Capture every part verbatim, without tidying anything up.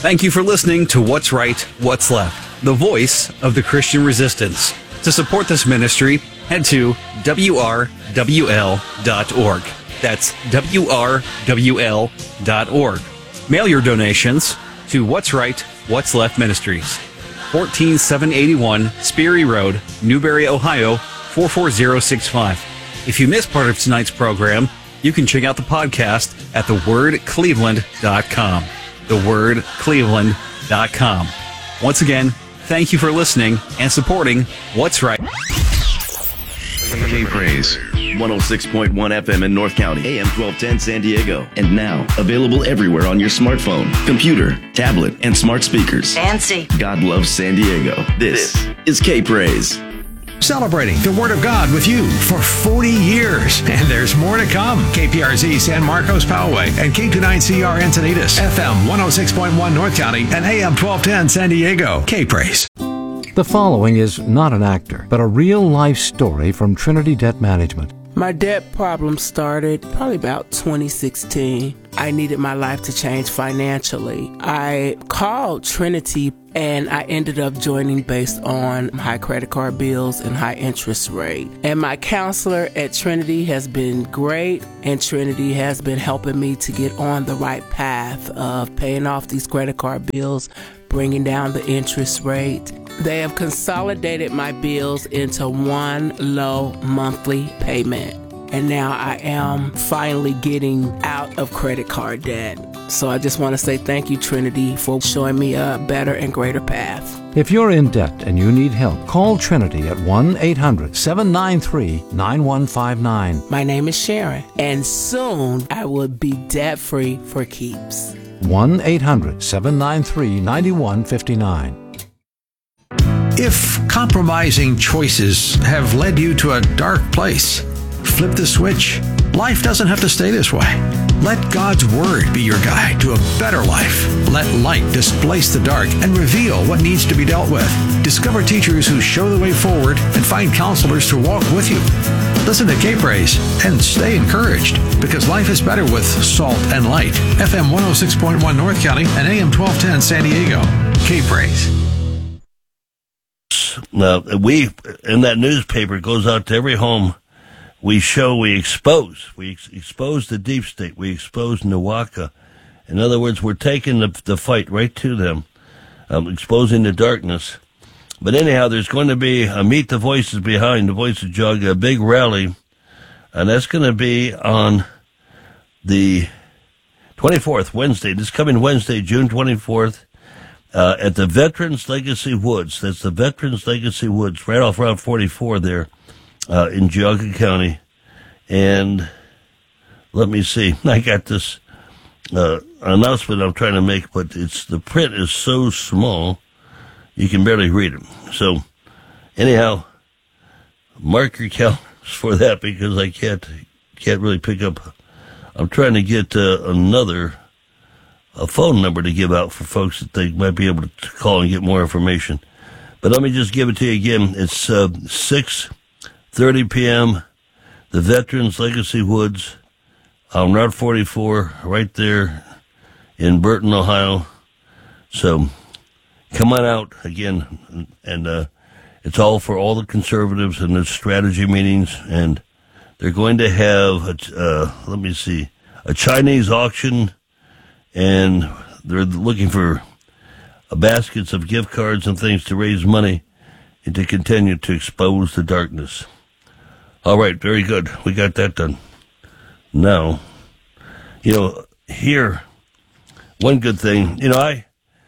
Thank you for listening to What's Right, What's Left, the voice of the Christian resistance. To support this ministry, head to W R W L dot org. That's W R W L dot org. Mail your donations to What's Right, What's Left Ministries, one four seven eight one Sperry Road, Newberry, Ohio, four four zero six five. If you missed part of tonight's program, you can check out the podcast at the word cleveland dot com. the word cleveland dot com. Once again, thank you for listening and supporting What's Right. K-Praise, one oh six point one F M in North County, A M twelve ten San Diego. And now, available everywhere on your smartphone, computer, tablet, and smart speakers. Fancy. God loves San Diego. This is K-Praise. Celebrating the Word of God with you for forty years. And there's more to come. K P R Z San Marcos Poway and K twenty-nine C R Encinitas, F M one oh six point one North County and A M twelve ten San Diego. K-Praise. The following is not an actor, but a real-life story from Trinity Debt Management. My debt problem started probably about twenty sixteen. I needed my life to change financially. I called Trinity and I ended up joining based on high credit card bills and high interest rate. And my counselor at Trinity has been great, and Trinity has been helping me to get on the right path of paying off these credit card bills, bringing down the interest rate. They have consolidated my bills into one low monthly payment. And now I am finally getting out of credit card debt. So I just want to say thank you, Trinity, for showing me a better and greater path. If you're in debt and you need help, call Trinity at one eight hundred seven nine three nine one five nine. My name is Sharon, and soon I will be debt-free for keeps. one eight hundred seven nine three nine one five nine. If compromising choices have led you to a dark place, flip the switch. Life doesn't have to stay this way. Let God's Word be your guide to a better life. Let light displace the dark and reveal what needs to be dealt with. Discover teachers who show the way forward and find counselors to walk with you. Listen to K-Praise and stay encouraged, because life is better with salt and light. F M one oh six point one North County and A M twelve ten San Diego. K-Praise. Now, we, in that newspaper, it goes out to every home. We show, we expose. We ex- expose the deep state. We expose Nawaka. In other words, we're taking the, the fight right to them, um, exposing the darkness. But anyhow, there's going to be a Meet the Voices Behind, the Voice of Jug, a big rally, and that's going to be on the twenty-fourth, Wednesday, this coming Wednesday, June twenty-fourth, uh, at the Veterans Legacy Woods. That's the Veterans Legacy Woods, right off Route forty-four there. Uh, in Geauga County. And let me see, I got this uh, announcement I'm trying to make, but it's the print is so small you can barely read it. So anyhow, mark your calendars for that, because I can't can't really pick up. I'm trying to get uh, another a phone number to give out for folks that they might be able to call and get more information. But let me just give it to you again. It's uh, six thirty p.m., the Veterans Legacy Woods on Route forty-four, right there in Burton, Ohio. So come on out again, and uh, it's all for all the conservatives and the strategy meetings, and they're going to have, a, uh, let me see, a Chinese auction, and they're looking for uh, baskets of gift cards and things to raise money and to continue to expose the darkness. All right, very good. We got that done. Now, you know, here, one good thing, you know, I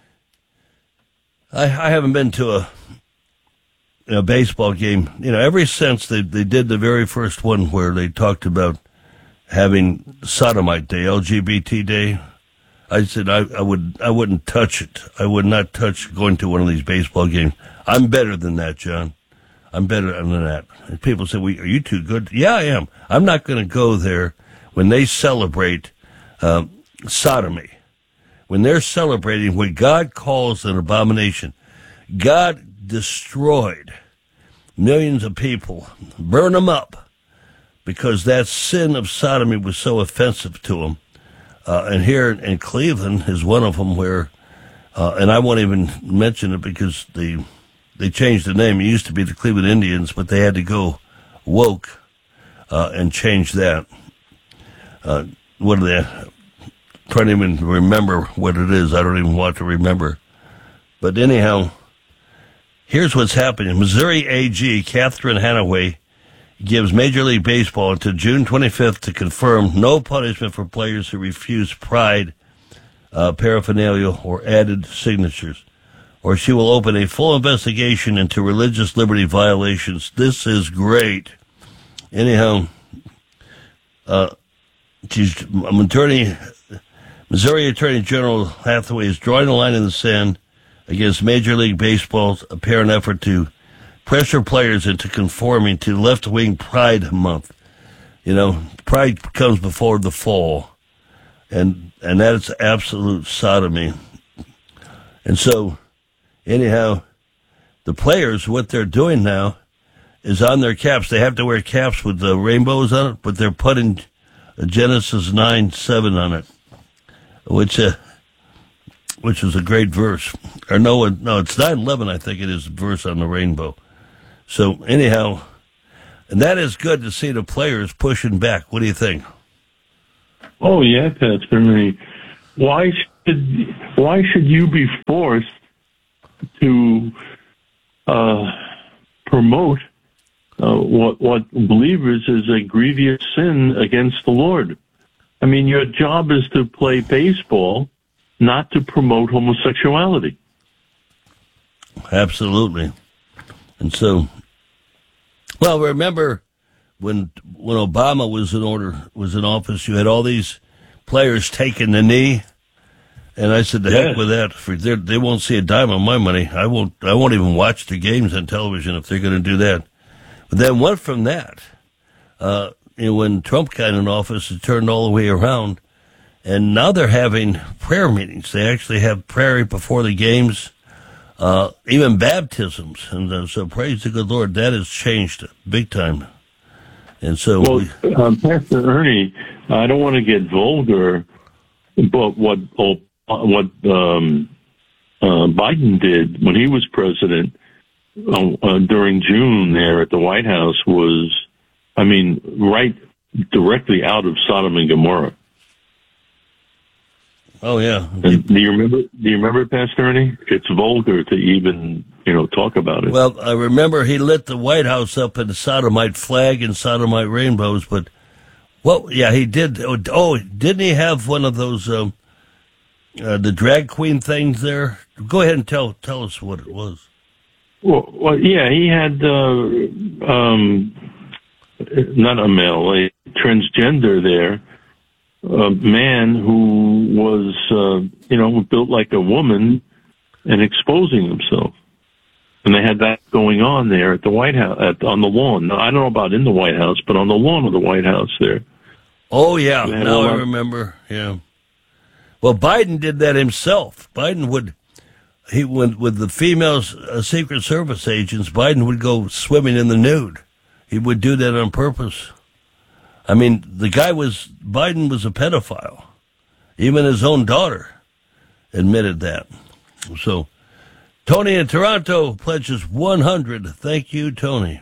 I, I haven't been to a, a baseball game, you know, ever since they, they did the very first one where they talked about having Sodomite Day, L G B T Day. I said I, I would I wouldn't touch it. I would not touch going to one of these baseball games. I'm better than that, John. I'm better than that. And people say, well, are you too good? Yeah, I am. I'm not going to go there when they celebrate um, sodomy, when they're celebrating what God calls an abomination. God destroyed millions of people, burned them up, because that sin of sodomy was so offensive to them. Uh, and here in Cleveland is one of them where Uh, and I won't even mention it because they, they changed the name. It used to be the Cleveland Indians, but they had to go woke, uh, and change that. Uh, what are they? I'm trying to even remember what it is. I don't even want to remember. But anyhow, here's what's happening. Missouri A G Catherine Hanaway gives Major League Baseball until June twenty-fifth to confirm no punishment for players who refuse pride uh, paraphernalia or added signatures, or she will open a full investigation into religious liberty violations. This is great. Anyhow, uh, she's an attorney, Missouri Attorney General Hathaway is drawing a line in the sand against Major League Baseball's apparent effort to pressure players into conforming to left-wing Pride Month. You know, pride comes before the fall, and and that's absolute sodomy. And so, anyhow, the players, what they're doing now is on their caps. They have to wear caps with the rainbows on it, but they're putting Genesis nine seven on it, which uh, which is a great verse. Or no, no, it's nine eleven, I think it is, the verse on the rainbow. So anyhow, and that is good to see the players pushing back. What do you think? Oh yeah, Pastor Ernie. Why should why should you be forced to uh, promote uh, what what believers is a grievous sin against the Lord? I mean, your job is to play baseball, not to promote homosexuality. Absolutely. And so, well, remember when when Obama was in order was in office, you had all these players taking the knee, and I said, "The yes. heck with that! For they won't see a dime on my money. I won't. I won't even watch the games on television if they're going to do that." But then went from that. Uh, you know, when Trump got in office, it turned all the way around, and now they're having prayer meetings. They actually have prayer before the games. Uh, even baptisms, and uh, so praise the good Lord, that has changed big time. And so, well, we, um, Pastor Ernie, I don't want to get vulgar, but what oh, what um, uh, Biden did when he was president uh, uh, during June there at the White House was, I mean, right directly out of Sodom and Gomorrah. Oh yeah. And do you remember? Do you remember, Pastor Ernie? It's vulgar to even, you know, talk about it. Well, I remember he lit the White House up in a sodomite flag and sodomite rainbows. But well, yeah, he did. Oh, didn't he have one of those um, uh, the drag queen things there? Go ahead and tell tell us what it was. Well, well yeah, he had uh, um, not a male, a transgender there. A man who was, uh, you know, built like a woman and exposing himself. And they had that going on there at the White House, at, on the lawn. Now, I don't know about in the White House, but on the lawn of the White House there. Oh, yeah. Now I remember. Yeah. Well, Biden did that himself. Biden would, he went with the female uh, Secret Service agents, Biden would go swimming in the nude. He would do that on purpose. I mean, the guy was, Biden was a pedophile. Even his own daughter admitted that. So, Tony in Toronto pledges one hundred. Thank you, Tony.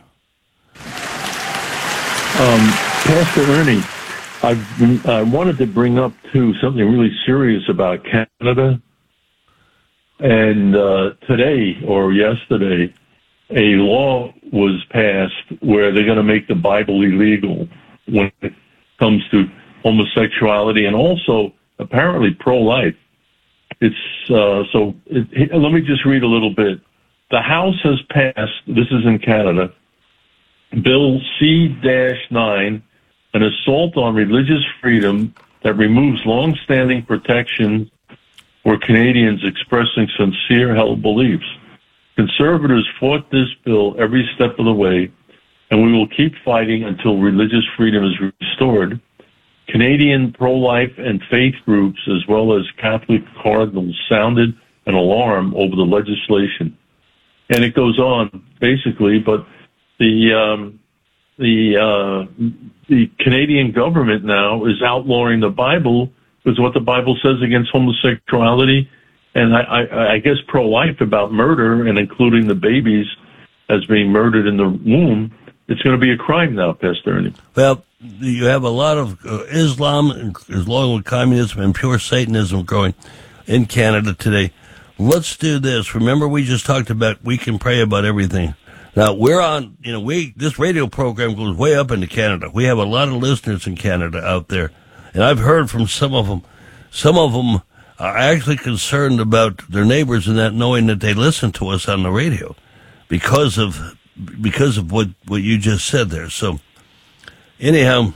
Um, Pastor Ernie, I've, I wanted to bring up, too, something really serious about Canada. And uh, today, or yesterday, a law was passed where they're going to make the Bible illegal when it comes to homosexuality and also apparently pro-life. It's uh, so. It, it, let me just read a little bit. The House has passed. This is in Canada. Bill C nine, an assault on religious freedom that removes long-standing protections for Canadians expressing sincere held beliefs. Conservatives fought this bill every step of the way, and we will keep fighting until religious freedom is restored. Canadian pro-life and faith groups, as well as Catholic cardinals, sounded an alarm over the legislation. And it goes on, basically, but the um, the uh, the Canadian government now is outlawing the Bible because what the Bible says against homosexuality and I, I, I guess pro-life about murder and including the babies as being murdered in the womb, it's going to be a crime now, Pastor Ernie. Well, you have a lot of uh, Islam, along with communism and pure Satanism growing in Canada today. Let's do this. Remember, we just talked about we can pray about everything. Now, we're on, you know, we this radio program goes way up into Canada. We have a lot of listeners in Canada out there. And I've heard from some of them, some of them are actually concerned about their neighbors and that, knowing that they listen to us on the radio because of because of what, what you just said there. So, anyhow,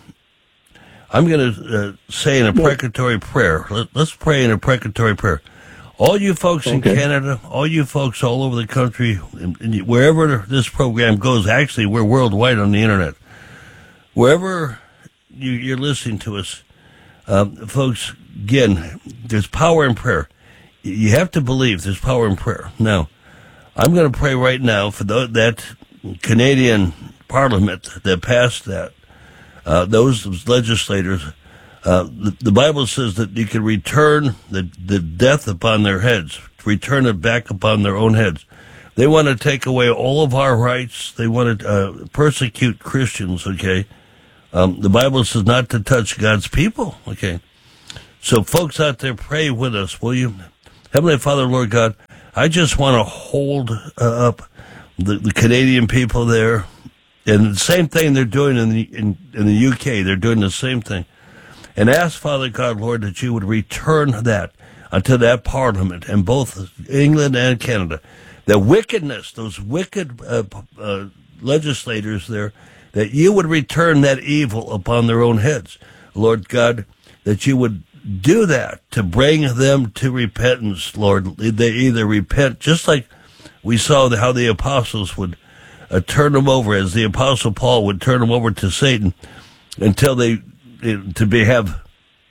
I'm going to uh, say in a precatory prayer. Let, let's pray in a precatory prayer. All you folks in Okay. Canada, all you folks all over the country, and, and wherever this program goes, actually, we're worldwide on the internet. Wherever you, you're listening to us, um, folks, again, there's power in prayer. You have to believe there's power in prayer. Now, I'm going to pray right now for the, that Canadian Parliament that passed that. Uh, those legislators, uh, the, the Bible says that you can return the, the death upon their heads, return it back upon their own heads. They want to take away all of our rights. They want to uh, persecute Christians, okay? Um, the Bible says not to touch God's people, okay? So folks out there, pray with us, will you? Heavenly Father, Lord God, I just want to hold uh, up the, the Canadian people there. And the same thing they're doing in the in, in the U K. They're doing the same thing. And ask, Father God, Lord, that you would return that unto that Parliament in both England and Canada. The wickedness, those wicked uh, uh, legislators there, that you would return that evil upon their own heads. Lord God, that you would do that to bring them to repentance, Lord. They either repent, just like we saw the, how the apostles would Uh, turn them over, as the Apostle Paul would turn them over to Satan, until they, to be, have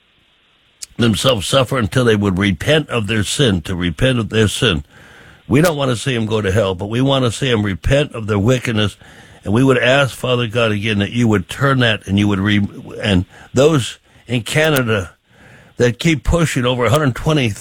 themselves suffer until they would repent of their sin, to repent of their sin. We don't want to see them go to hell, but we want to see them repent of their wickedness, and we would ask, Father God, again, that you would turn that, and you would re, and those in Canada that keep pushing over one hundred twenty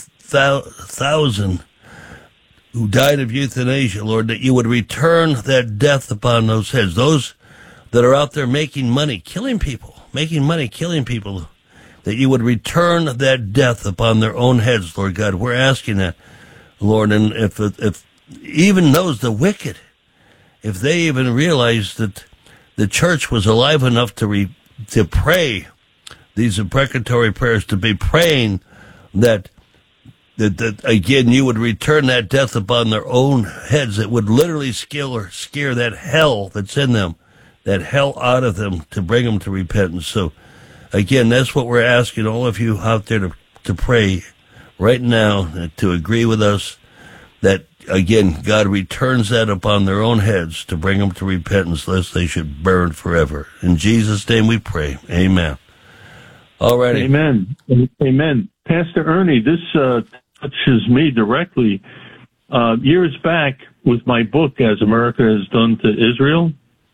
thousand who died of euthanasia, Lord, that you would return that death upon those heads. Those that are out there making money, killing people, making money, killing people, that you would return that death upon their own heads, Lord God. We're asking that, Lord, and if if even those, the wicked, if they even realized that the church was alive enough to re, to pray these imprecatory prayers, to be praying that That, that, again, you would return that death upon their own heads. It would literally scare, scare that hell that's in them, that hell out of them, to bring them to repentance. So, again, that's what we're asking all of you out there to, to pray right now, to agree with us that, again, God returns that upon their own heads to bring them to repentance, lest they should burn forever. In Jesus' name we pray. Amen. All righty. Amen. Amen. Pastor Ernie, this uh, touches me directly. Uh, years back, with my book, As America Has Done to Israel,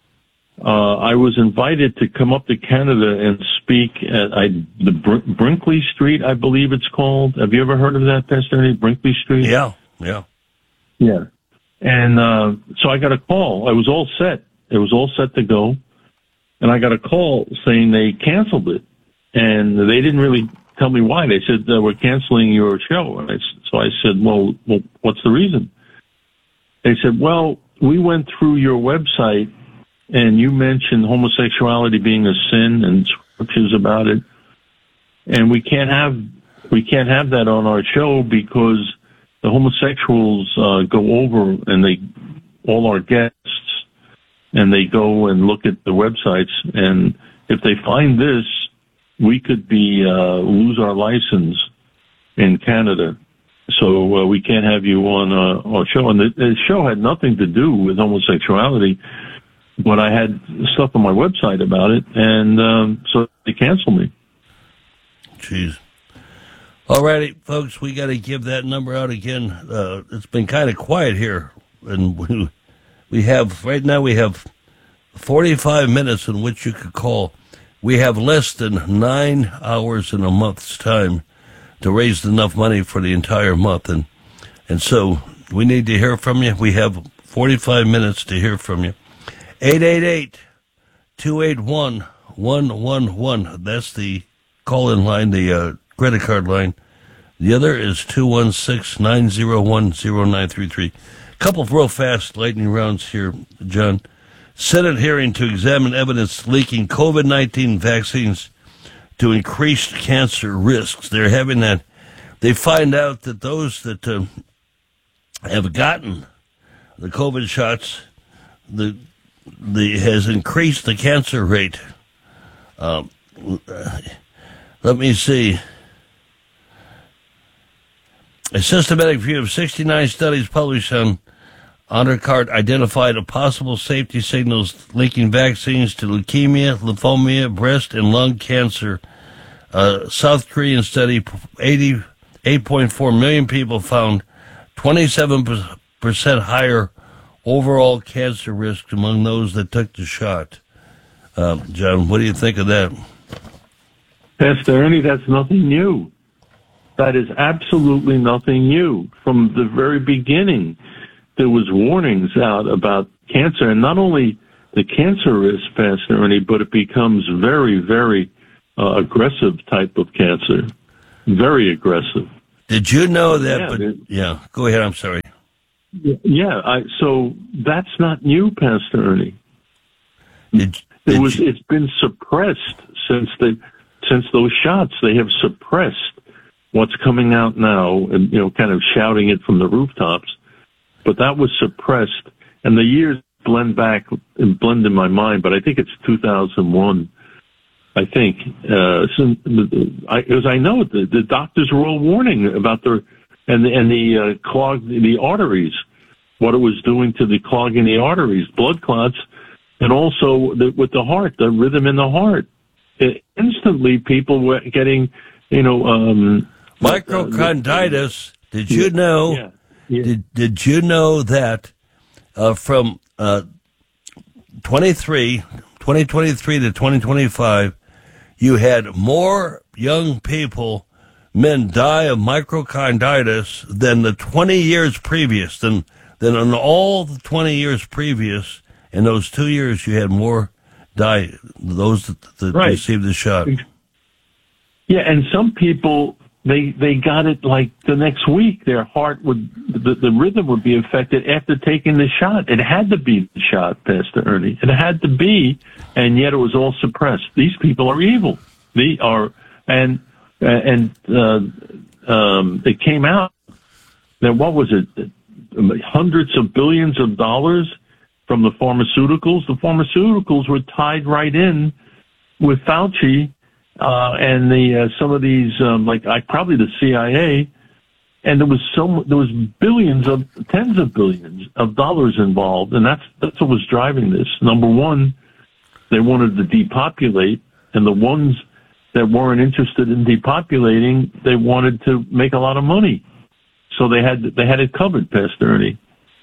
uh, I was invited to come up to Canada and speak at I, the Br- Brinkley Street, I believe it's called. Have you ever heard of that, Pastor Ernie? Brinkley Street? Yeah, yeah. Yeah. And uh, so I got a call. I was all set. It was all set to go. And I got a call saying they canceled it. And they didn't really tell me why. They said, uh, we're canceling your show. And I, so I said, well, well, what's the reason? They said, well, we went through your website and you mentioned homosexuality being a sin and scriptures about it. And we can't have, we can't have that on our show because the homosexuals uh, go over and they, all our guests, and they go and look at the websites. And if they find this, we could be uh, lose our license in Canada, so uh, we can't have you on uh, our show. And the, the show had nothing to do with homosexuality, but I had stuff on my website about it, and um, so they canceled me. Jeez. All righty, folks, we got to give that number out again. Uh, it's been kind of quiet here, and we, we have right now we have forty-five minutes in which you could call. We have less than nine hours in a month's time to raise enough money for the entire month. And And so we need to hear from you. We have forty-five minutes to hear from you. eight eight eight, two eight one, one one one. That's the call-in line, the uh, credit card line. The other is two one six, nine zero one, zero nine three three. Couple of real fast lightning rounds here, John. Senate hearing to examine evidence linking COVID nineteen vaccines to increased cancer risks. They're having that. They find out that those that uh, have gotten the COVID shots, the the has increased the cancer rate. Um, let me see. A systematic review of sixty-nine studies published on Honor Card identified a possible safety signals linking vaccines to leukemia, lymphoma, breast, and lung cancer. Uh, South Korean study, eighty-eight point four million people found twenty-seven percent higher overall cancer risk among those that took the shot. Uh, John, what do you think of that? Pastor Ernie, that's nothing new. That is absolutely nothing new. From the very beginning, there was warnings out about cancer, and not only the cancer risk, Pastor Ernie, but it becomes very, very uh, aggressive type of cancer. Very aggressive. Did you know that? Yeah, but, it, yeah go ahead. I'm sorry. Yeah, I, so that's not new, Pastor Ernie. Did, did it was. you, It's been suppressed since the since those shots. They have suppressed what's coming out now, and you know, kind of shouting it from the rooftops. But that was suppressed, and the years blend back and blend in my mind. But I think it's two thousand one. I think, uh, so, I, as I know, the, the doctors were all warning about the and the, and the uh, clog the arteries, what it was doing to the clogging the arteries, blood clots, and also the, with the heart, the rhythm in the heart. It, instantly, people were getting, you know, um, microcarditis. Did you know? Yeah, yeah. Did Did you know that uh, from uh, twenty-three, twenty twenty-three to twenty twenty-five, you had more young people, men, die of microcarditis than the twenty years previous, than than in all the twenty years previous. In those two years, you had more die, those that, that right. received the shot. Yeah, and some people, they they got it like the next week. Their heart would, the, the rhythm would be affected after taking the shot. It had to be the shot, Pastor Ernie. It had to be, and yet it was all suppressed. These people are evil. They are, and and uh, um, it came out that what was it, hundreds of billions of dollars from the pharmaceuticals. The pharmaceuticals were tied right in with Fauci. Uh, and the, uh, some of these, um, like, I, probably the C I A, and there was so, there was billions of, tens of billions of dollars involved, and that's, that's what was driving this. Number one, they wanted to depopulate, and the ones that weren't interested in depopulating, they wanted to make a lot of money. So they had, they had it covered, Pastor Ernie.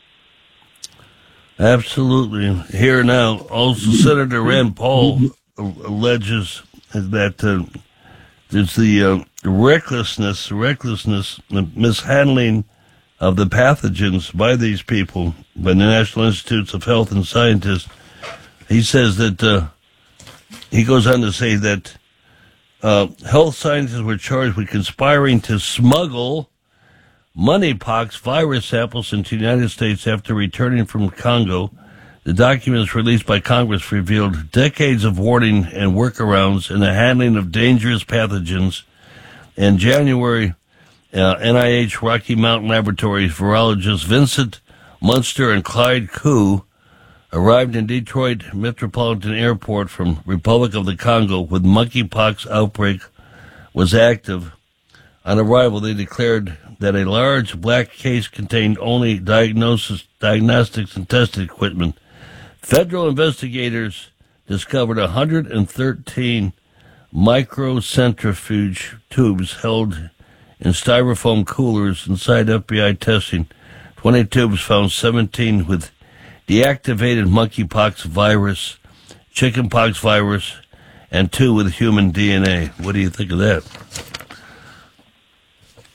Absolutely. Here now, also Senator Rand Paul alleges that uh, there's the uh, recklessness, recklessness, the mishandling of the pathogens by these people, by the National Institutes of Health and Scientists. He says that, uh, he goes on to say that uh, health scientists were charged with conspiring to smuggle monkeypox virus samples into the United States after returning from Congo. The documents released by Congress revealed decades of warning and workarounds in the handling of dangerous pathogens. In January, uh, N I H Rocky Mountain Laboratories virologists Vincent Munster and Clyde Koo arrived in Detroit Metropolitan Airport from Republic of the Congo with monkeypox outbreak was active. On arrival, they declared that a large black case contained only diagnosis, diagnostics and testing equipment. Federal investigators discovered one hundred thirteen microcentrifuge tubes held in styrofoam coolers inside F B I testing. twenty tubes found seventeen with deactivated monkeypox virus, chickenpox virus, and two with human D N A. What do you think of that?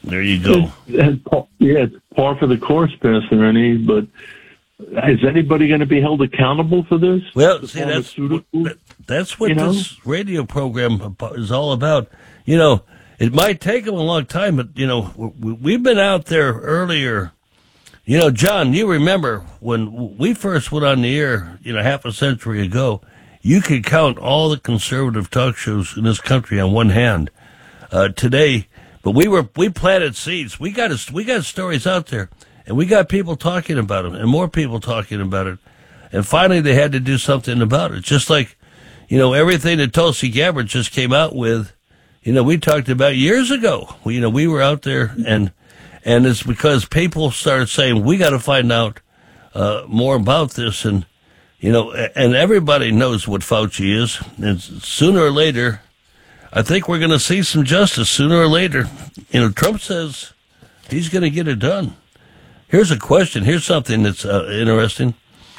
There you go. It's, yeah, it's par for the course, Pastor Ernie, but is anybody going to be held accountable for this? Well, The see, that's, pharmaceutical- that's what you know? this radio program is all about. You know, it might take them a long time, but, you know, we- we've been out there earlier. You know, John, you remember when we first went on the air, you know, half a century ago, you could count all the conservative talk shows in this country on one hand. Uh, today, but we were, we planted seeds. We got, a, we got stories out there, and we got people talking about them, and more people talking about it. And finally, they had to do something about it. Just like, you know, everything that Tulsi Gabbard just came out with, you know, we talked about years ago. We, you know, we were out there, and and it's because people started saying, we got to find out uh, more about this. And, you know, and everybody knows what Fauci is. And sooner or later, I think we're going to see some justice sooner or later. You know, Trump says he's going to get it done. Here's a question. Here's something that's uh, interesting.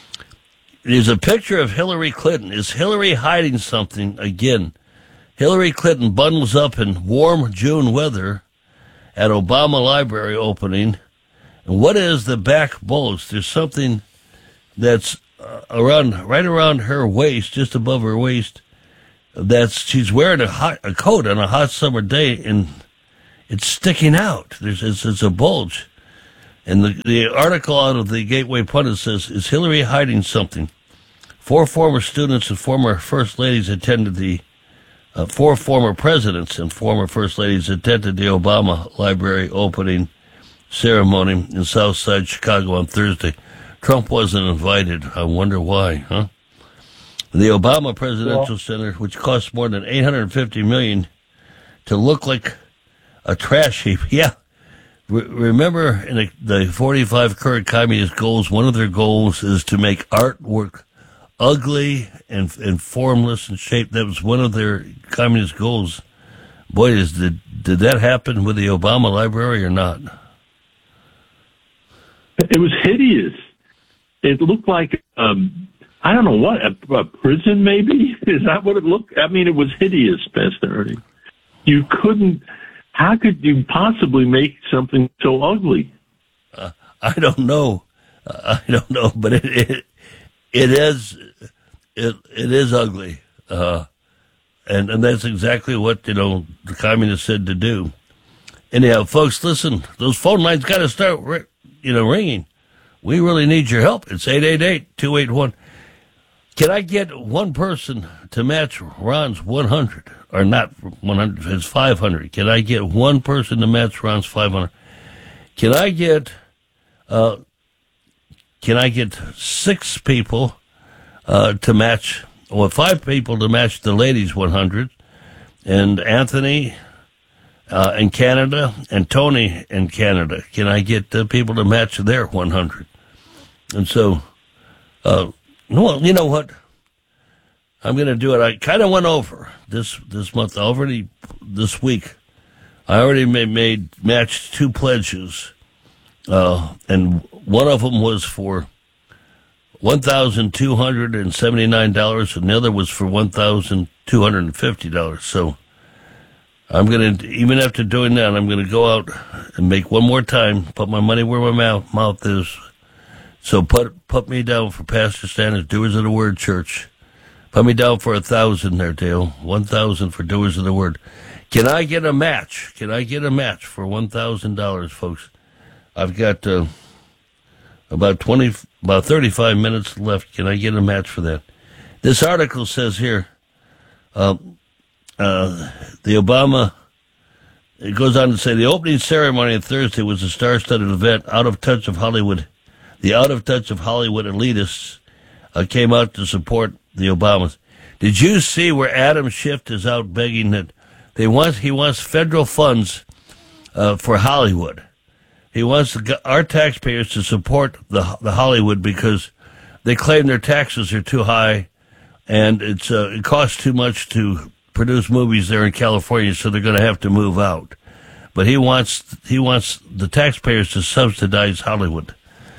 There's a picture of Hillary Clinton. Is Hillary hiding something again? Hillary Clinton bundles up in warm June weather at Obama Library opening. And what is the back bulge? There's something that's uh, around, right around her waist, just above her waist. That's she's wearing a hot a coat on a hot summer day, and it's sticking out. There's it's, it's a bulge. And the, the article out of the Gateway Pundit says, is Hillary hiding something? Four former students and former first ladies attended the, uh, four former presidents and former first ladies attended the Obama Library opening ceremony in Southside Chicago on Thursday. Trump wasn't invited. I wonder why, huh? The Obama Presidential well, Center, which costs more than eight hundred fifty million dollars to look like a trash heap. Yeah. Remember, in the, the forty-five current communist goals, one of their goals is to make artwork ugly and, and formless and shaped. That was one of their communist goals. Boy, is did did that happen with the Obama Library or not? It was hideous. It looked like, um, I don't know what, a, a prison maybe? Is that what it looked? I mean, it was hideous, Pastor Ernie. You couldn't. How could you possibly make something so ugly? Uh, I don't know. Uh, I don't know, but it it, it is it it is ugly, uh, and and that's exactly what you know the communists said to do. Anyhow, folks, listen. Those phone lines got to start you know ringing. We really need your help. It's eight eight eight, two eight one. Can I get one person to match Ron's one hundred? Or not one hundred, it's five hundred. Can I get one person to match Ron's five hundred? Can I get, uh, can I get six people, uh, to match, or five people to match the ladies one hundred, and Anthony, uh, in Canada, and Tony in Canada? Can I get uh, people to match their one hundred? And so, uh, well, you know what? I'm going to do it. I kind of went over this this month. I already this week. I already made, made matched two pledges, uh, and one of them was for one thousand two hundred and seventy nine dollars, and the other was for one thousand two hundred and fifty dollars. So I'm going to, even after doing that, I'm going to go out and make one more time. Put my money where my mouth mouth is. So put put me down for Pastor Sanders, Doers of the Word Church. Put me down for a thousand there, Dale. One thousand for Doers of the Word. Can I get a match? Can I get a match for one thousand dollars, folks? I've got uh, about twenty, about thirty-five minutes left. Can I get a match for that? This article says here, uh, uh, the Obama. It goes on to say the opening ceremony on Thursday was a star-studded event. Out of touch of Hollywood, the out of touch of Hollywood elitists uh, came out to support the Obamas. Did you see where Adam Schiff is out begging that they want? He wants federal funds uh, for Hollywood. He wants the, our taxpayers to support the the Hollywood because they claim their taxes are too high, and it's uh, it costs too much to produce movies there in California, so they're going to have to move out. But he wants he wants the taxpayers to subsidize Hollywood.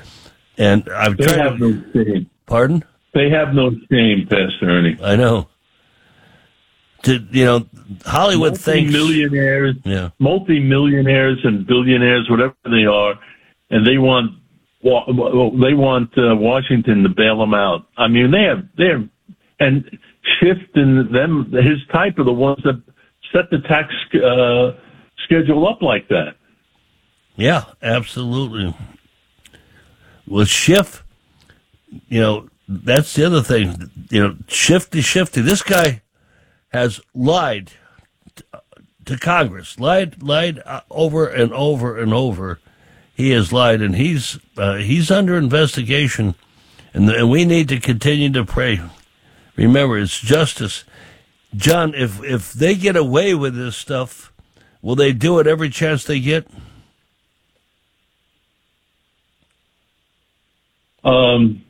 And I've they tried. Have no shame. Pardon? They have no shame, Pastor Ernie. I know. to, you know, Hollywood thinks millionaires, yeah. multi-millionaires and billionaires, whatever they are, and they want they want uh, Washington to bail them out. I mean, they have they have and Schiff and them, his type are the ones that set the tax uh, schedule up like that. Yeah, absolutely. With Schiff, you know, that's the other thing. You know, shifty, shifty. This guy has lied to Congress, lied, lied over and over and over. He has lied, and he's uh, he's under investigation, and, and we need to continue to pray. Remember, it's justice, John. If if they get away with this stuff, will they do it every chance they get? Um,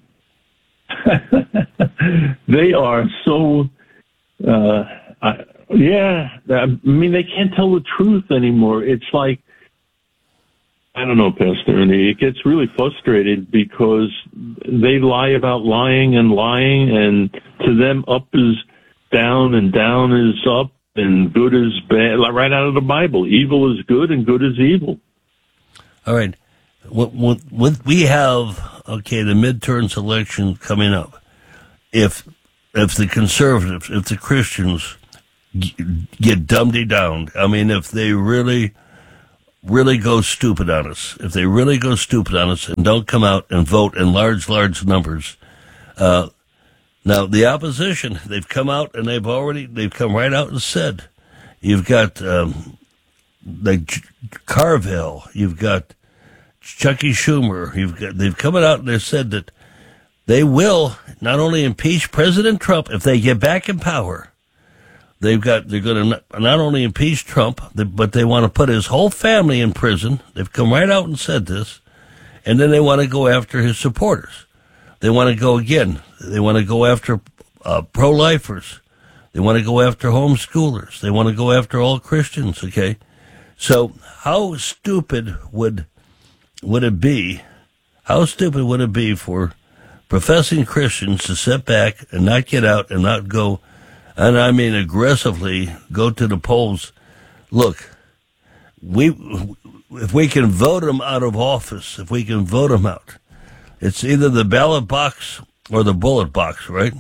they are so. Uh, I, yeah, I mean, they can't tell the truth anymore. It's like, I don't know, Pastor Ernie, it gets really frustrated because they lie about lying and lying, and to them, up is down and down is up and good is bad, right out of the Bible. Evil is good and good is evil. All right. What, what, what we have, okay, the midterms election coming up. If if the conservatives, if the Christians get dumbed down, I mean, if they really, really go stupid on us, if they really go stupid on us and don't come out and vote in large, large numbers, uh, now the opposition, they've come out and they've already, they've come right out and said, you've got um, like Carville, you've got Chucky Schumer, you've got, they've come out and they've said that they will not only impeach President Trump if they get back in power. They've got they're going to not only impeach Trump, but they want to put his whole family in prison. They've come right out and said this, and then they want to go after his supporters. They want to go again. They want to go after uh, pro-lifers. They want to go after homeschoolers. They want to go after all Christians. Okay, so how stupid would would it be? How stupid would it be for professing Christians to sit back and not get out and not go, and I mean aggressively go to the polls? Look, we if we can vote them out of office, if we can vote them out, it's either the ballot box or the bullet box, right?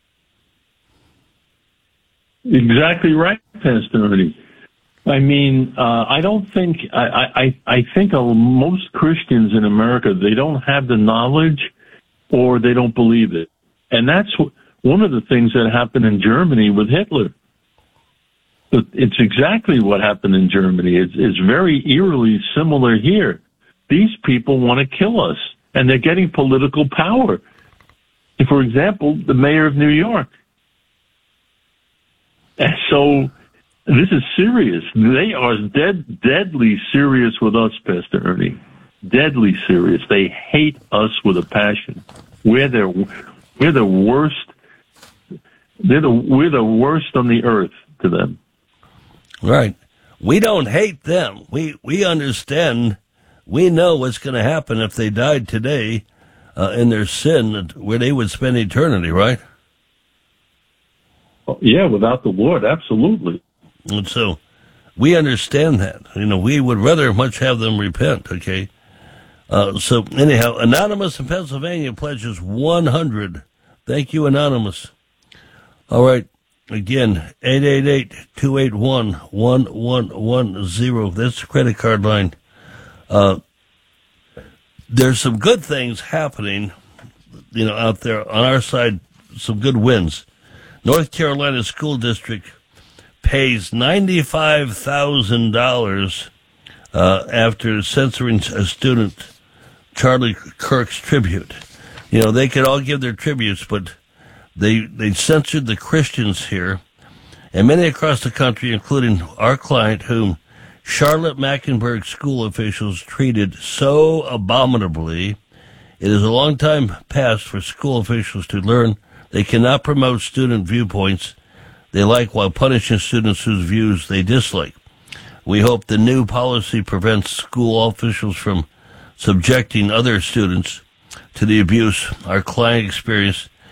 Exactly right, Pastor Ernie. I mean, uh, I don't think, I, I, I think uh, most Christians in America, they don't have the knowledge or they don't believe it. And that's one of the things that happened in Germany with Hitler. It's exactly what happened in Germany. It's, it's very eerily similar here. These people want to kill us, and they're getting political power. For example, the mayor of New York. And so this is serious. They are dead, deadly serious with us, Pastor Ernie. Deadly serious. They hate us with a passion. We're their, we're the worst. They're the, we're the worst on the earth to them. Right. We don't hate them. We we understand. We know what's going to happen if they died today uh, in their sin, where they would spend eternity. Right. Oh, yeah, without the Lord, absolutely. And so we understand that. You know, we would rather much have them repent. Okay. Uh, so anyhow, Anonymous in Pennsylvania pledges one hundred. Thank you, Anonymous. All right. Again, eight eight eight, two eight one, one one one zero. That's the credit card line. Uh, there's some good things happening, you know, out there on our side, some good wins. North Carolina School District pays ninety-five thousand dollars uh, after censoring a student, Charlie Kirk's tribute. You know, they could all give their tributes, but they they censored the Christians here, and many across the country, including our client, whom Charlotte Mecklenburg school officials treated so abominably. It is a long time past for school officials to learn they cannot promote student viewpoints they like while punishing students whose views they dislike. We hope the new policy prevents school officials from subjecting other students to the abuse our client experienced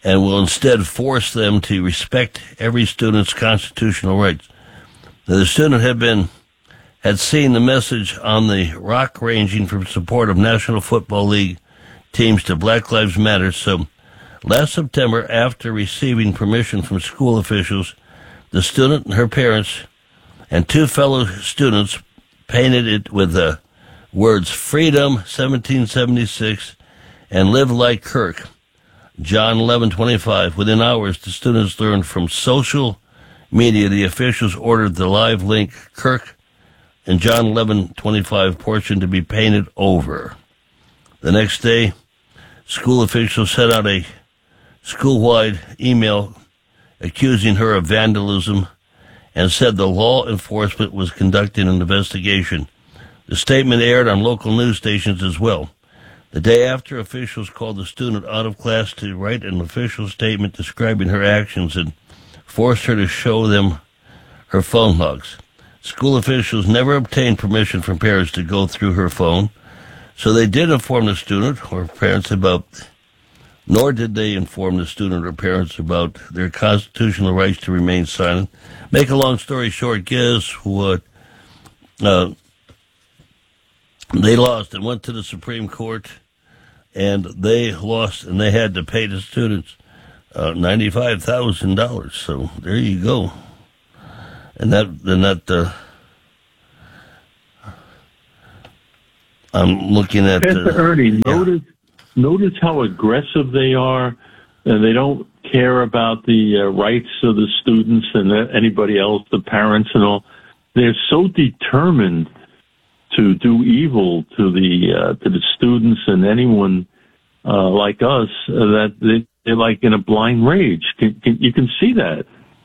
and will instead force them to respect every student's constitutional rights. Now, the student had been had seen the message on the rock ranging from support of National Football League teams to Black Lives Matter. So last September, after receiving permission from school officials, the student and her parents and two fellow students painted it with the words Freedom seventeen seventy-six and Live Like Kirk, John eleven twenty-five. Within hours, the students learned from social media the officials ordered the live link Kirk and John eleven twenty-five portion to be painted over. The next day, school officials sent out a school-wide email accusing her of vandalism and said the law enforcement was conducting an investigation. The statement aired on local news stations as well. The day after, officials called the student out of class to write an official statement describing her actions and forced her to show them her phone logs. School officials never obtained permission from parents to go through her phone, so they did inform the student or parents about, nor did they inform the student or parents about their constitutional rights to remain silent. Make a long story short, guess what? Uh, they lost and went to the Supreme Court, and they lost, and they had to pay the students uh, ninety-five thousand dollars. So there you go. And that, then that, uh, I'm looking at... Pastor uh, Ernie, yeah. notice, notice how aggressive they are, and they don't care about the uh, rights of the students and uh, anybody else, the parents and all. They're so determined to do evil to the uh, to the students and anyone uh, like us uh, that they, they're like in a blind rage. Can, can, you can see that.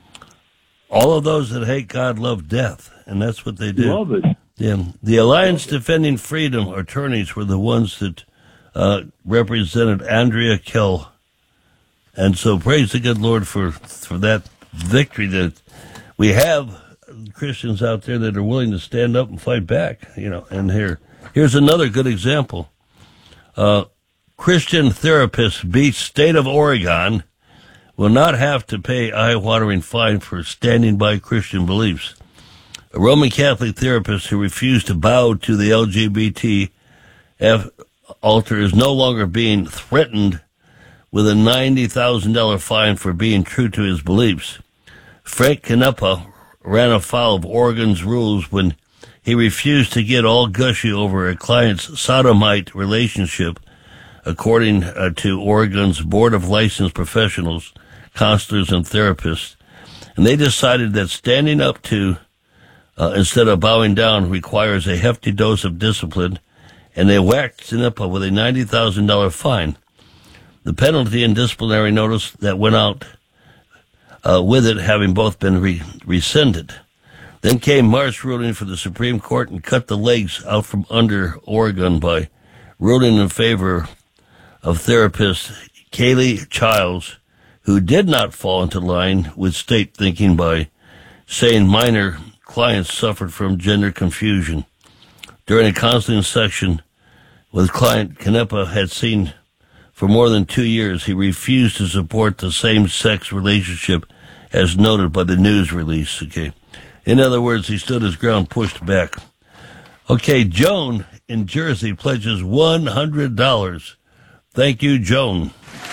All of those that hate God love death, and that's what they do. Love it. Yeah. The Alliance Defending Freedom attorneys were the ones that uh, represented Andrea Kell. And so praise the good Lord for, for that victory that we have Christians out there that are willing to stand up and fight back, you know. And here, here's another good example. Uh, Christian therapist beats state of Oregon will not have to pay eye-watering fine for standing by Christian beliefs. A Roman Catholic therapist who refused to bow to the L G B T F altar is no longer being threatened with a ninety thousand dollars fine for being true to his beliefs. Frank Canepa ran afoul of Oregon's rules when he refused to get all gushy over a client's sodomite relationship, according uh, to Oregon's Board of Licensed Professionals, counselors, and therapists. And they decided that standing up to, uh, instead of bowing down, requires a hefty dose of discipline, and they whacked Canepa with a ninety thousand dollars fine. The penalty and disciplinary notice that went out uh, with it having both been re- rescinded. Then came March ruling for the Supreme Court and cut the legs out from under Oregon by ruling in favor of therapist Kaylee Childs, who did not fall into line with state thinking by saying minor clients suffered from gender confusion. During a counseling session with client Canepa had seen for more than two years, he refused to support the same-sex relationship as noted by the news release. Okay. In other words, he stood his ground, pushed back. Okay, Joan in Jersey pledges one hundred dollars. Thank you, Joan.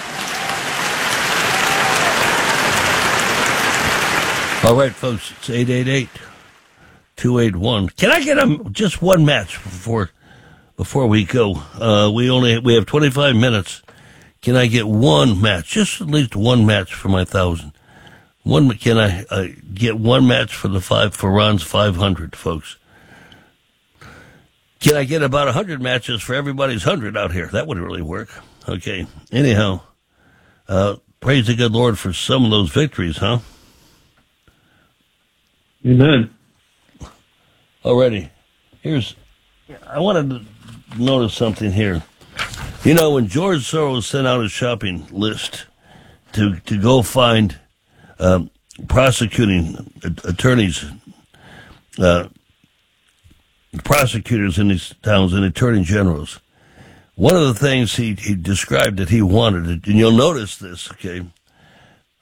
All right, folks, it's eight eight eight, two eight one. Can I get a, just one match before before we go? Uh, we only we have twenty-five minutes. Can I get one match? Just at least one match for my thousand. One, can I uh, get one match for the five for Ron's five hundred, folks? Can I get about a hundred matches for everybody's hundred out here? That would really work. Okay. Anyhow, uh, praise the good Lord for some of those victories, huh? Amen. Alrighty. Here's, I wanted to notice something here. You know, when George Soros sent out a shopping list to to go find um, prosecuting attorneys, uh, prosecutors in these towns and attorney generals, one of the things he, he described that he wanted, and you'll notice this, okay,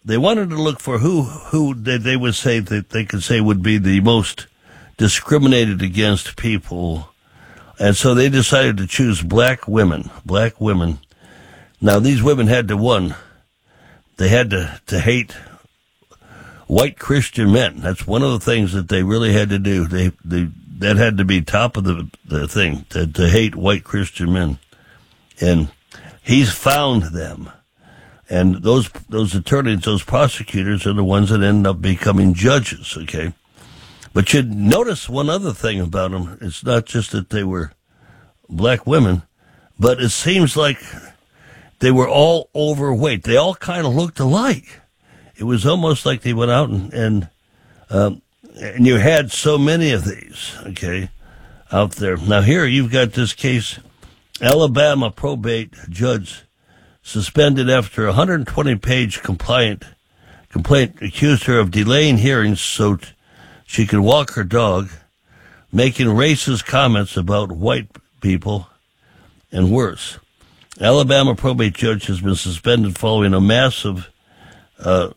they wanted to look for who who they, they would say that they could say would be the most discriminated against people, and so they decided to choose black women. Black women. Now these women had to one. They had to to hate white Christian men. That's one of the things that they really had to do. They they that had to be top of the the thing to, to hate white Christian men, and he's found them. And those those attorneys, those prosecutors, are the ones that end up becoming judges. Okay, but you notice one other thing about them. It's not just that they were black women, but it seems like they were all overweight. They all kind of looked alike. It was almost like they went out and and, um, and you had so many of these. Okay, out there. Now here you've got this case. Alabama probate judge suspended after a one hundred twenty page complaint, complaint accused her of delaying hearings so t- she could walk her dog, making racist comments about white people, and worse. Alabama probate judge has been suspended following a massive uh,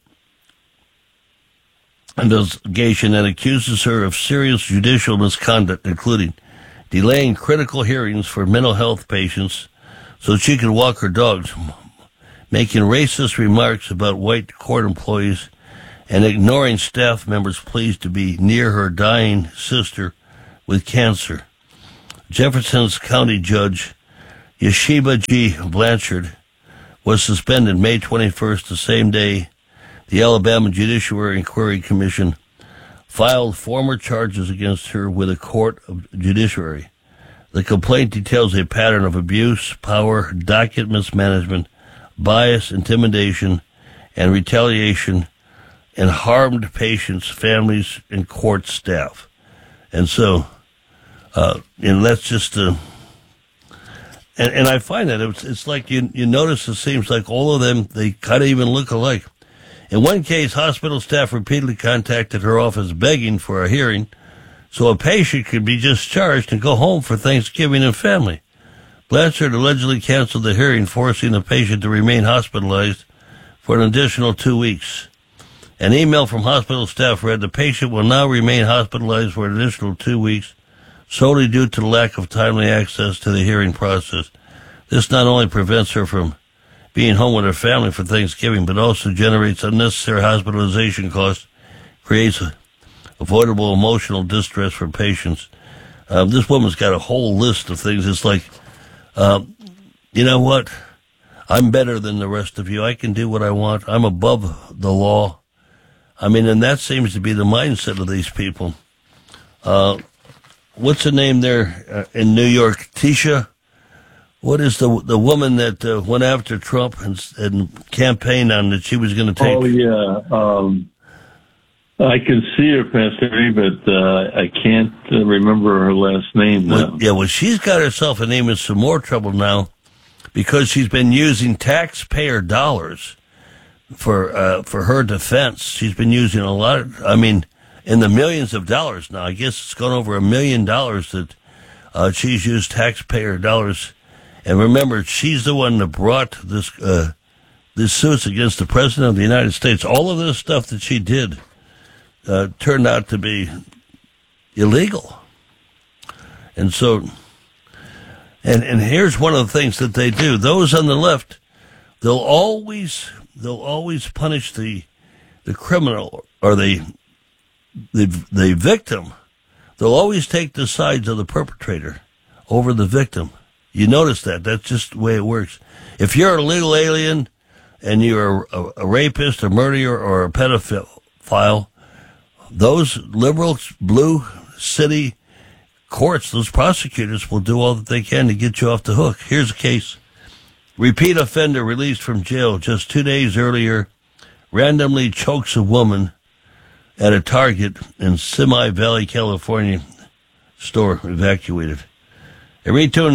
investigation that accuses her of serious judicial misconduct, including delaying critical hearings for mental health patients so she could walk her dogs, making racist remarks about white court employees, and ignoring staff members' pleas to be near her dying sister with cancer. Jefferson County Judge Yeshiba G. Blanchard was suspended May twenty-first, the same day the Alabama Judiciary Inquiry Commission filed former charges against her with a court of judiciary. The complaint details a pattern of abuse, power, docket mismanagement, bias, intimidation, and retaliation, and harmed patients, families, and court staff. And so, uh, and that's just, uh, and, and I find that it's, it's like you, you notice it seems like all of them, they kind of even look alike. In one case, hospital staff repeatedly contacted her office begging for a hearing so a patient could be discharged and go home for Thanksgiving and family. Blanchard allegedly canceled the hearing, forcing the patient to remain hospitalized for an additional two weeks. An email from hospital staff read, "The patient will now remain hospitalized for an additional two weeks solely due to the lack of timely access to the hearing process. This not only prevents her from being home with her family for Thanksgiving, but also generates unnecessary hospitalization costs, creates avoidable emotional distress for patients." Uh, this woman's got a whole list of things. It's like, uh, you know what? I'm better than the rest of you. I can do what I want. I'm above the law. I mean, and that seems to be the mindset of these people. Uh, what's the name there uh, in New York? Tisha? What is the the woman that uh, went after Trump and, and campaigned on that she was going to take? Oh, yeah. Um, I can see her, Pastor Ray, but uh, I can't uh, remember her last name now. Well, yeah, well, she's got herself a name in some more trouble now because she's been using taxpayer dollars for uh, for her defense. She's been using a lot of, I mean, in the millions of dollars now. I guess it's gone over a million dollars that uh, she's used taxpayer dollars. And remember, she's the one that brought this uh, this suits against the President of the United States. All of this stuff that she did uh, turned out to be illegal. And so, and and here's one of the things that they do. Those on the left, they'll always they'll always punish the the criminal or the the the victim. They'll always take the sides of the perpetrator over the victim. You notice that. That's just the way it works. If you're a legal alien and you're a, a rapist, a murderer, or a pedophile, those liberal blue city courts, those prosecutors will do all that they can to get you off the hook. Here's a case. Repeat offender released from jail just two days earlier randomly chokes a woman at a Target in Simi Valley, California. Store evacuated. A routine,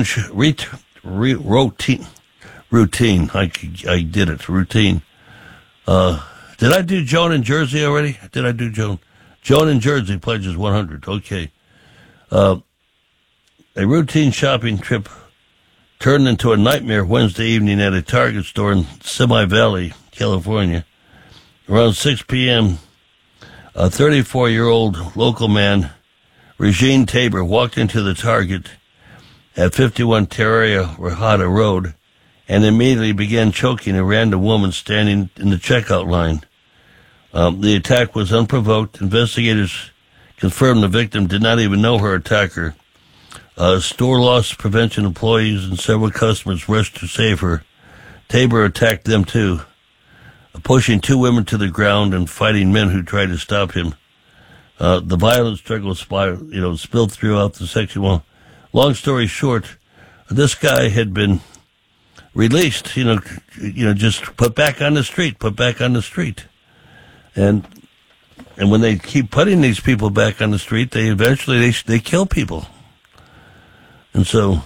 routine, routine. I, I did it. Routine. Uh, did I do Joan in Jersey already? Did I do Joan? Joan in Jersey pledges one hundred. Okay. Uh, a routine shopping trip turned into a nightmare Wednesday evening at a Target store in Simi Valley, California. around six p.m., a thirty-four-year-old local man, Regine Tabor, walked into the Target at fifty-one Terraria Rajada Road and immediately began choking a random woman standing in the checkout line. Um, the attack was unprovoked. Investigators confirmed the victim did not even know her attacker. Uh, store loss prevention employees and several customers rushed to save her. Tabor attacked them too, pushing two women to the ground and fighting men who tried to stop him. Uh, the violent struggle spiraled, you know, spilled throughout the section. Well, long story short, this guy had been released, you know, you know, just put back on the street, put back on the street. And and when they keep putting these people back on the street, they eventually they they kill people. And so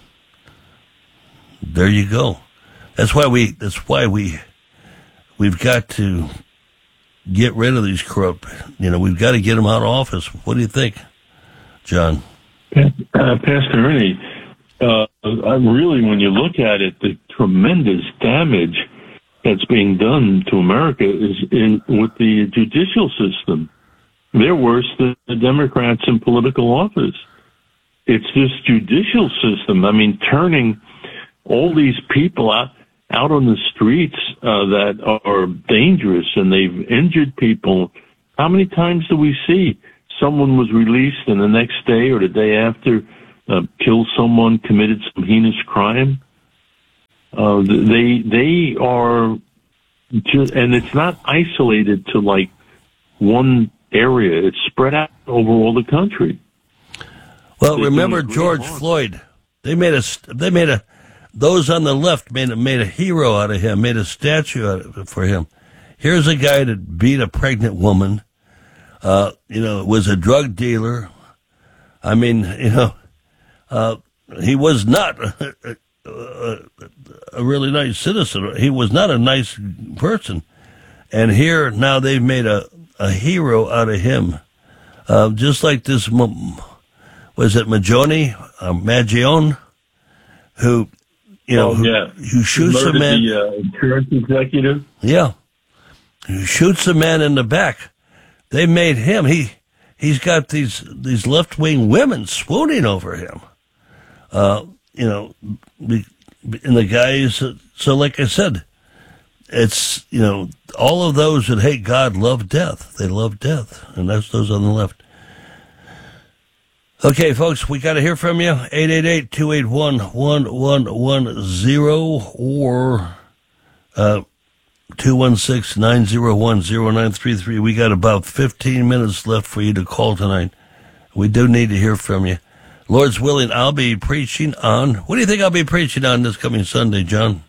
there you go. That's why we that's why we we've got to get rid of these corrupt, you know, we've got to get them out of office. What do you think, John? Uh, Pastor Ernie, uh, I'm really, when you look at it, the tremendous damage that's being done to America is in with the judicial system. They're worse than the Democrats in political office. It's this judicial system. I mean, turning all these people out out on the streets uh, that are dangerous and they've injured people. How many times do we see someone was released and the next day or the day after uh, killed someone, committed some heinous crime? Uh, they they are just, and it's not isolated to like one area. It's spread out over all the country. Well, they remember George Floyd? They made a they made a those on the left made a, made a hero out of him, made a statue out of, for him. Here's a guy that beat a pregnant woman. Uh, you know, was a drug dealer. I mean, you know, uh, he was not a, a, a really nice citizen. He was not a nice person. And here now they've made a, a hero out of him. Uh, just like this, was it Majoni, uh, Magione, who, you know, oh, yeah. who, who shoots a man. The uh, insurance executive? Yeah. Who shoots a man in the back. They made him, he, he's got these, these left-wing women swooning over him. Uh, you know, and the guys, so like I said, it's, you know, all of those that hate God love death. They love death. And that's those on the left. Okay, folks, we got to hear from you. eight eight eight, two eight one, one one one zero or, uh, two one six, nine zero one, zero nine three three. We got about fifteen minutes left for you to call tonight. We do need to hear from you. Lord's willing, I'll be preaching on, what do you think I'll be preaching on this coming Sunday, John?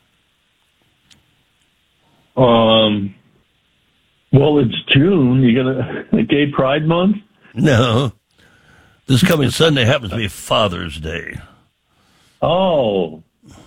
Um, well, it's June. You got a Gay Pride Month? No. This coming Sunday happens to be Father's Day. Oh.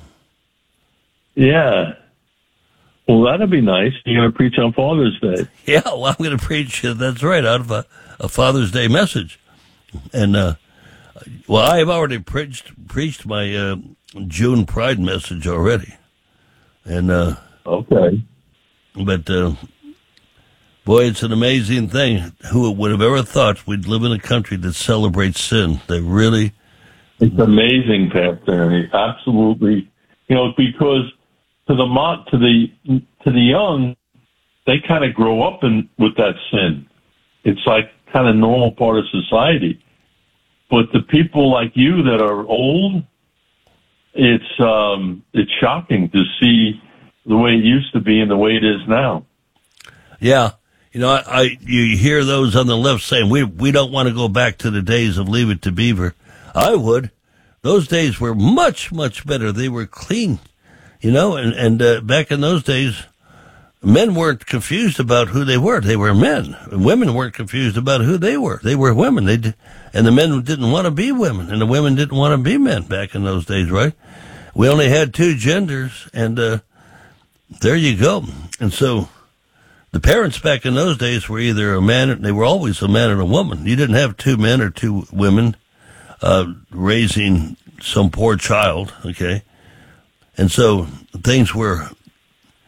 Yeah. Well, that'd be nice. You're going to preach on Father's Day. Yeah, well, I'm going to preach, uh, that's right, out of a, a Father's Day message. And, uh, well, I have already preached preached my uh, June Pride message already. And, uh, okay. But, uh, boy, it's an amazing thing. Who would have ever thought we'd live in a country that celebrates sin? They really... It's amazing, Pastor. Absolutely. You know, because to the mo- to the to the young, they kind of grow up in with that sin. It's like kind of normal part of society. But the people like you that are old, it's um, it's shocking to see the way it used to be and the way it is now. Yeah. You know, I, I you hear those on the left saying, we we don't want to go back to the days of Leave It to Beaver. I would. Those days were much, much better. They were clean, you know, and, and uh, back in those days, men weren't confused about who they were. They were men. Women weren't confused about who they were. They were women. They did, and the men didn't want to be women, and the women didn't want to be men back in those days, right? We only had two genders, and uh, there you go. And so the parents back in those days were either a man, they were always a man and a woman. You didn't have two men or two women uh, raising some poor child, okay? And so things were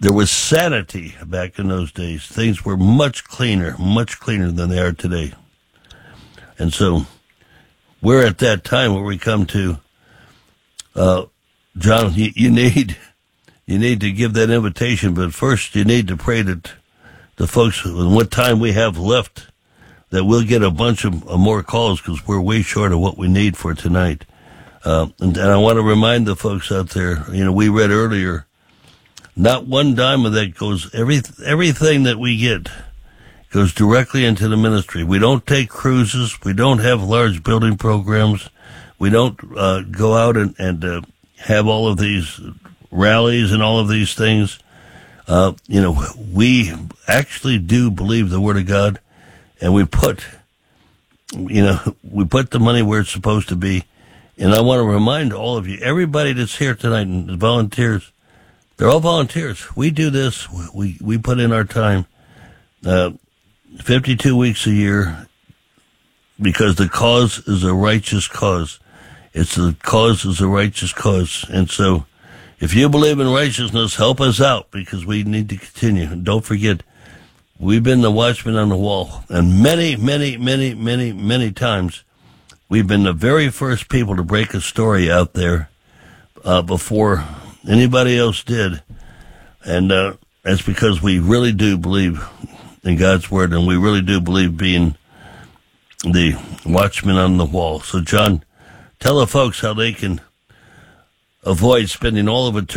there was sanity back in those days. Things were much cleaner, much cleaner than they are today. And so we're at that time where we come to, uh, John, you, you need you need to give that invitation, but first you need to pray that the folks, in what time we have left, that we'll get a bunch of uh, more calls, because we're way short of what we need for tonight. Uh, and, and I want to remind the folks out there, you know, we read earlier, not one dime of that goes, every everything that we get goes directly into the ministry. We don't take cruises. We don't have large building programs. We don't uh, go out and, and uh, have all of these rallies and all of these things. Uh, you know, we actually do believe the Word of God, and we put, you know, we put the money where it's supposed to be. And I want to remind all of you, everybody that's here tonight and the volunteers, they're all volunteers. We do this. We, we put in our time, uh, fifty-two weeks a year, because the cause is a righteous cause. It's the cause is a righteous cause. And so if you believe in righteousness, help us out, because we need to continue. And don't forget, we've been the watchman on the wall. And many, many, many, many, many times, we've been the very first people to break a story out there uh, before anybody else did. And uh, that's because we really do believe in God's Word, and we really do believe being the watchman on the wall. So, John, tell the folks how they can avoid spending all of eternity